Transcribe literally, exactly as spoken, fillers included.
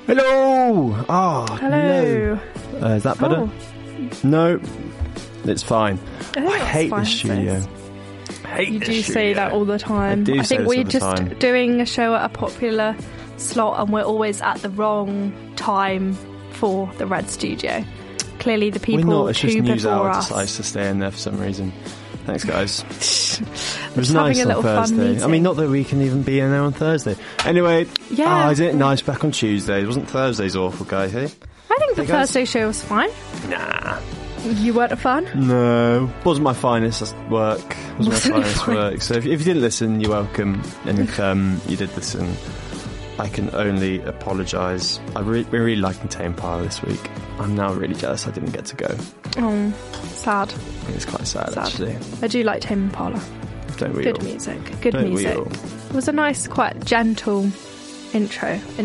Hello! Oh, Hello. No. Uh, is that better? Oh. No, it's fine. I, think I that's hate fine, the studio. sis. I hate You this do studio. say that all the time. I do I say think this we're all the just time. doing a show at a popular slot and we're always at the wrong time for the Red Studio. Clearly the people We're not, it's just who News before Hour us. decides to stay in there for some reason. Thanks, guys. It was Just nice having a on little fun Thursday. I meeting. mean, not that we can even be in there on Thursday. Anyway, Yeah. oh, isn't it nice back on Tuesdays? Wasn't Thursdays awful, guys? Hey? I think the Hey, guys. Thursday show was fine. Nah. You weren't a fan? No, wasn't my finest work. Wasn't, Wasn't my your finest fin- work. So if, if you didn't listen, you're welcome. And if um, you did listen, I can only apologise. I re- we're really liking Tame Impala this week. I'm now really jealous I didn't get to go. Oh, sad. It's quite sad, Sad. actually. I do like Tame Impala. Don't we Good all? music. Good Don't we music. all? It was a nice, quite gentle intro.